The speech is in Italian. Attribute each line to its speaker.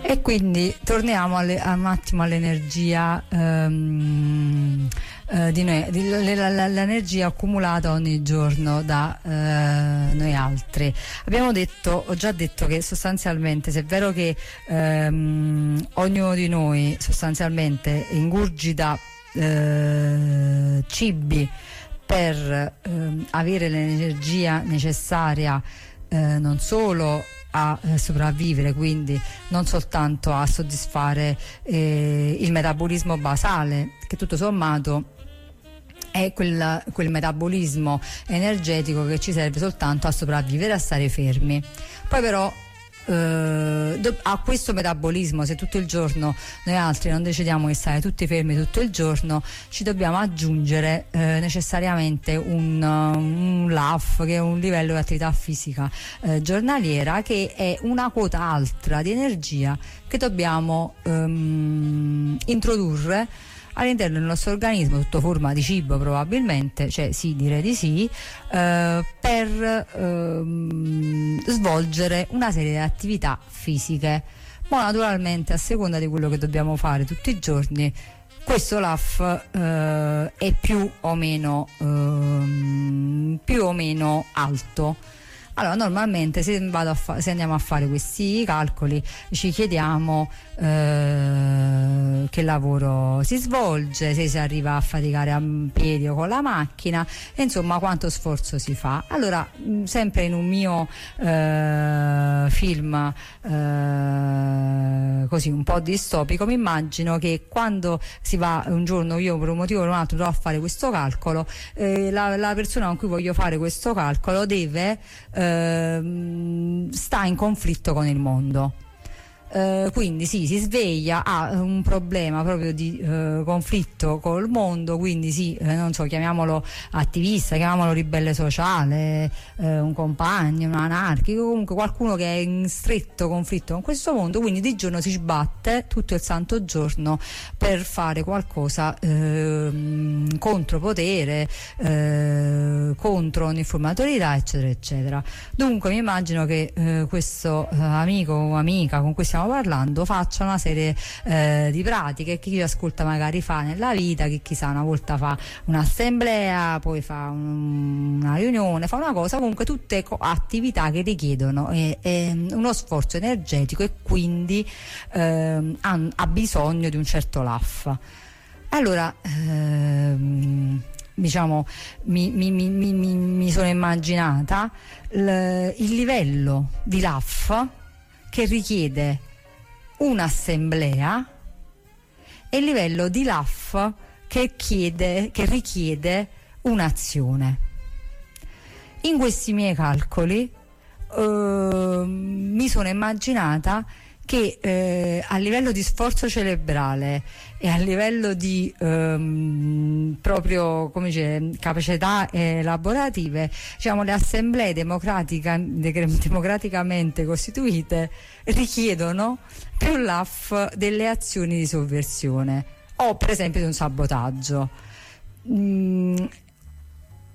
Speaker 1: E quindi torniamo un attimo all'energia di noi, l'energia accumulata ogni giorno da noi altri. Ho già detto che sostanzialmente, se è vero che ognuno di noi sostanzialmente ingurgita cibi per avere l'energia necessaria non solo a sopravvivere, quindi non soltanto a soddisfare il metabolismo basale, che tutto sommato è quel metabolismo energetico che ci serve soltanto a sopravvivere, a stare fermi. Poi però a questo metabolismo, se tutto il giorno noi altri non decidiamo di stare tutti fermi tutto il giorno, ci dobbiamo aggiungere necessariamente un LAF, che è un livello di attività fisica giornaliera, che è una quota altra di energia che dobbiamo introdurre all'interno del nostro organismo, sotto forma di cibo probabilmente, cioè sì, direi di sì, per svolgere una serie di attività fisiche. Ma naturalmente, a seconda di quello che dobbiamo fare tutti i giorni, questo LAF è più o meno alto. Allora, normalmente se andiamo a fare questi calcoli, ci chiediamo che lavoro si svolge, se si arriva a faticare a piedi o con la macchina, e insomma quanto sforzo si fa. Allora, sempre in un mio film così un po' distopico, mi immagino che quando si va un giorno, io per un motivo o un altro dovrò fare questo calcolo, la persona con cui voglio fare questo calcolo deve sta in conflitto con il mondo. Quindi sì, si sveglia, ha un problema proprio di conflitto col mondo, quindi sì, non so, chiamiamolo attivista, chiamiamolo ribelle sociale, un compagno, un anarchico, comunque qualcuno che è in stretto conflitto con questo mondo, quindi di giorno si sbatte tutto il santo giorno per fare qualcosa contro potere, contro ogni forma di autorità, eccetera eccetera. Dunque mi immagino che questo amico o amica con cui stiamo parlando faccia una serie di pratiche che chi ascolta magari fa nella vita, che chissà una volta fa un'assemblea, poi fa una riunione, fa una cosa, comunque tutte attività che richiedono uno sforzo energetico e quindi ha bisogno di un certo LAF. Allora diciamo mi sono immaginata il livello di LAF che richiede un'assemblea e il livello di LAF che richiede un'azione. In questi miei calcoli mi sono immaginata che a livello di sforzo cerebrale e a livello di proprio come dice, capacità elaborative, diciamo, le assemblee democraticamente costituite richiedono più LAF delle azioni di sovversione o per esempio di un sabotaggio.